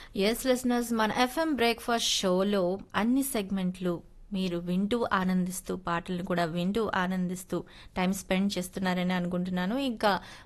Yes listeners, మన FM breakfast షోలో అన్ని సెగ్మెంట్లు మీరు వింటూ ఆనందిస్తూ, పాటలను కూడా వింటూ ఆనందిస్తూ టైమ్ స్పెండ్ చేస్తున్నారని అనుకుంటున్నాను. ఇంకా